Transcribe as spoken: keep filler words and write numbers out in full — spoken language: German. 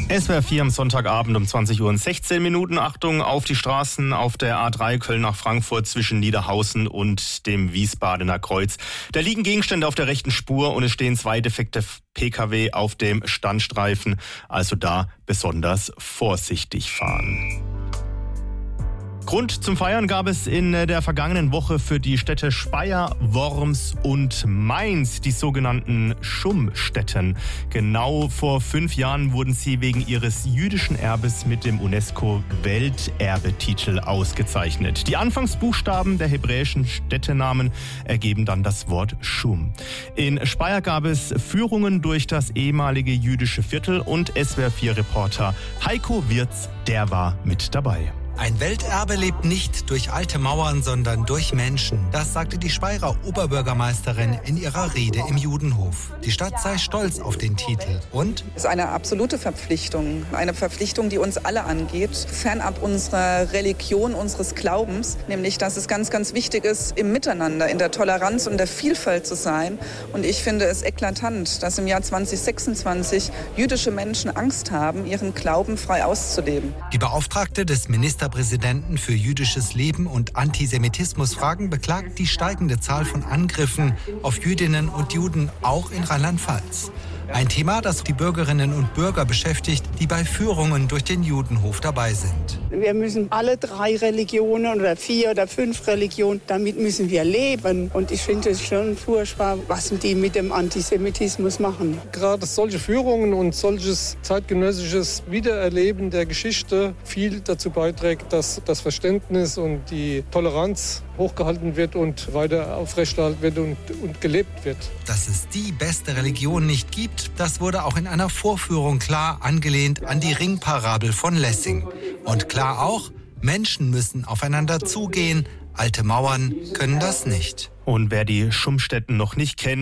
S W R vier am Sonntagabend um zwanzig Uhr und sechzehn Minuten. Achtung auf die Straßen auf der A drei Köln nach Frankfurt zwischen Niederhausen und dem Wiesbadener Kreuz. Da liegen Gegenstände auf der rechten Spur und es stehen zwei defekte P K W auf dem Standstreifen. Also da besonders vorsichtig fahren. Grund zum Feiern gab es in der vergangenen Woche für die Städte Speyer, Worms und Mainz, die sogenannten Schummstätten. Genau vor fünf Jahren wurden sie wegen ihres jüdischen Erbes mit dem UNESCO-Welterbetitel ausgezeichnet. Die Anfangsbuchstaben der hebräischen Städtenamen ergeben dann das Wort Schum. In Speyer gab es Führungen durch das ehemalige jüdische Viertel und S W R vier Reporter Heiko Wirz, der war mit dabei. Ein Welterbe lebt nicht durch alte Mauern, sondern durch Menschen. Das sagte die Speyerer Oberbürgermeisterin in ihrer Rede im Judenhof. Die Stadt sei stolz auf den Titel. Und? Es ist eine absolute Verpflichtung. Eine Verpflichtung, die uns alle angeht. Fernab unserer Religion, unseres Glaubens. Nämlich, dass es ganz, ganz wichtig ist, im Miteinander, in der Toleranz und der Vielfalt zu sein. Und ich finde es eklatant, dass im Jahr zwanzig sechsundzwanzig jüdische Menschen Angst haben, ihren Glauben frei auszuleben. Die Beauftragte des Ministerpräsidenten Präsidenten für jüdisches Leben und Antisemitismusfragen beklagt die steigende Zahl von Angriffen auf Jüdinnen und Juden, auch in Rheinland-Pfalz. Ein Thema, das die Bürgerinnen und Bürger beschäftigt, die bei Führungen durch den Judenhof dabei sind. Wir müssen alle drei Religionen oder vier oder fünf Religionen, damit müssen wir leben. Und ich finde es schon furchtbar, was die mit dem Antisemitismus machen. Gerade solche Führungen und solches zeitgenössisches Wiedererleben der Geschichte viel dazu beiträgt, dass das Verständnis und die Toleranz hochgehalten wird und weiter aufrechterhalten wird und, und gelebt wird. Dass es die beste Religion nicht gibt, das wurde auch in einer Vorführung klar, angelehnt an die Ringparabel von Lessing. Und klar auch, Menschen müssen aufeinander zugehen, alte Mauern können das nicht. Und wer die Schummstätten noch nicht kennt,